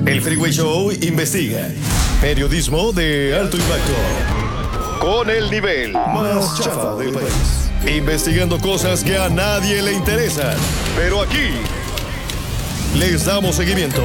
El Freeway Show investiga. Periodismo de alto impacto. Con el nivel más chafa del país. Investigando cosas que a nadie le interesan. Pero aquí les damos seguimiento.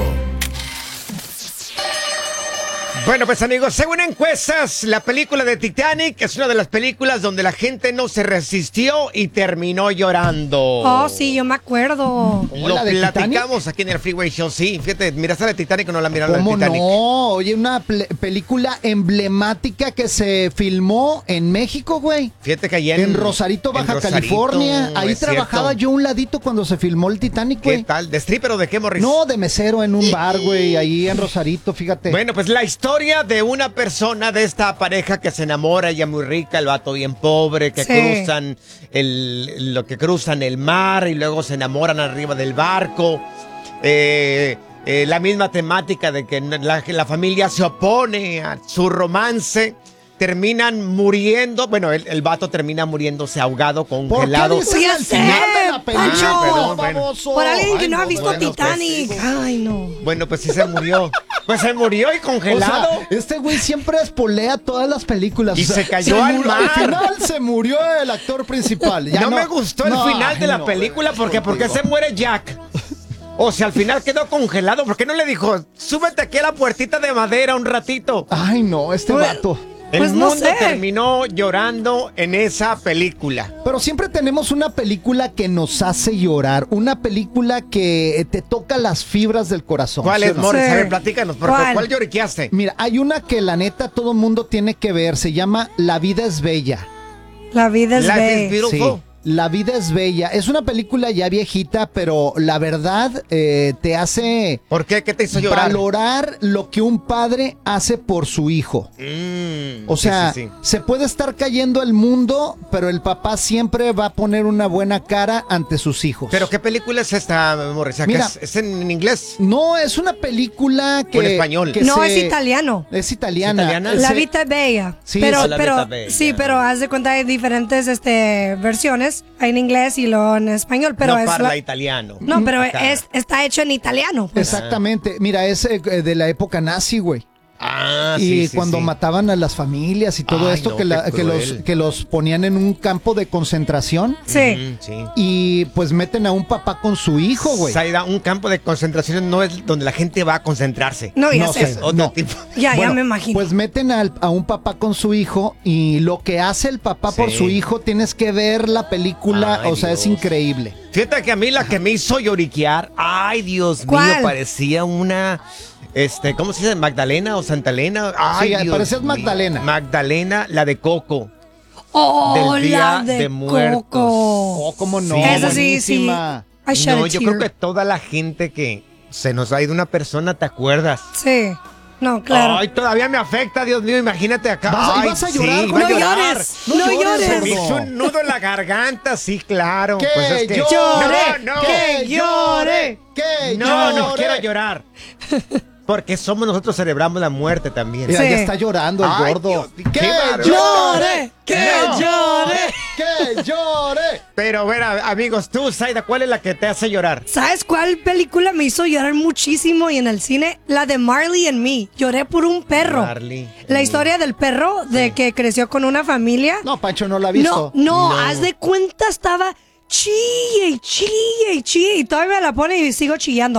Bueno, pues amigos, según encuestas, la película de Titanic es una de las películas donde la gente no se resistió y terminó llorando. Oh, sí, yo me acuerdo. Lo platicamos aquí en el Freeway Show, sí. Fíjate, ¿miraste la de Titanic o no la miraron la de ¿Cómo Titanic? no? Oye, una película emblemática que se filmó en México, güey. Fíjate que allá en Rosarito, Baja California. Ahí trabajaba yo un ladito cuando se filmó el Titanic, güey. ¿Qué tal? ¿De stripper o de qué, Morris? No, de mesero en un bar, güey, ahí en Rosarito, fíjate. Bueno, pues la historia de una persona, de esta pareja que se enamora, ella muy rica, el vato bien pobre, que cruzan cruzan el mar y luego se enamoran arriba del barco. La misma temática de que la familia se opone a su romance. Terminan muriendo. Bueno, el vato termina muriéndose ahogado, congelado. ¿Por qué dicen al final de la película? Perdón, baboso? Por alguien que no ha visto bueno, Titanic. pues, Ay, no. Bueno, pues sí se murió. Pues se murió y congelado. O sea, este güey siempre espolea todas las películas. Y se cayó al mar. Al final se murió el actor principal. Ya no me gustó el final de la película porque ¿por qué se muere Jack? O sea, al final quedó congelado. ¿Por qué no le dijo, súbete aquí a la puertita de madera un ratito? Ay, no, este vato. El mundo terminó llorando en esa película. Pero siempre tenemos una película que nos hace llorar. Una película que te toca las fibras del corazón. ¿Cuál es, no? Morris? A ver, platícanos. ¿Cuál lloriqueaste? Mira, hay una que la neta todo el mundo tiene que ver. Se llama La vida es bella. La vida es bella. Sí. La vida es bella. Es una película ya viejita, pero la verdad te hace... ¿Por qué? ¿Qué te hizo llorar? Valorar lo que un padre hace por su hijo. O sea, se puede estar cayendo el mundo, pero el papá siempre va a poner una buena cara ante sus hijos. ¿Pero qué película es esta, Morris? Mira, ¿Es en inglés? No, es una película que... ¿O en español? No, es italiano. Es italiana. ¿Es italiana? La vida es bella. Sí, pero, La vida es bella. Sí, pero haz de cuenta hay diferentes versiones. Hay en inglés y luego en español, pero no es parla italiano. No, pero está hecho en italiano. Pues. Exactamente. Mira, es de la época nazi, güey. Ah, y cuando mataban a las familias y todo esto, que los ponían en un campo de concentración. Sí. Y pues meten a un papá con su hijo, güey. Zaida, un campo de concentración no es donde la gente va a concentrarse. No, ya No sé. sé. Otro tipo. Ya me imagino. Pues meten a un papá con su hijo y lo que hace el papá por su hijo, tienes que ver la película, o sea, Dios. es increíble. Fíjate que a mí la que me hizo lloriquear, ay, Dios mío, parecía una... ¿cómo se dice? ¿Magdalena o Santa Elena? Ay, sí, parecías Magdalena. Magdalena, la de Coco. Oh, del Día la de Muertos. Coco. Oh, cómo no. Sí. Esa sí. Buenísima. No, yo creo que toda la gente que se nos ha ido una persona, ¿te acuerdas? Sí. No, claro. Ay, todavía me afecta, Dios mío, imagínate acá. ¿Vas a llorar? Sí, iba a llorar. No llores. Se me hizo un nudo en la garganta, sí, claro. ¡Que Pues es que... llore! No, ¡Que llore! ¡Que no llore! quiero llorar. Porque somos nosotros, celebramos la muerte también. Mira, ya está llorando el Ay, gordo. Dios, ¡Que bárbaro. llore! ¡Que No. llore! ¡Que llore! Pero, bueno, amigos, tú, Zaida, ¿cuál es la que te hace llorar? ¿Sabes cuál película me hizo llorar muchísimo y en el cine? La de Marley and Me. Lloré por un perro. Marley. La historia del perro de que creció con una familia. No, Pancho no la ha visto. No, haz de cuenta estaba chille y todavía me la pone y sigo chillando.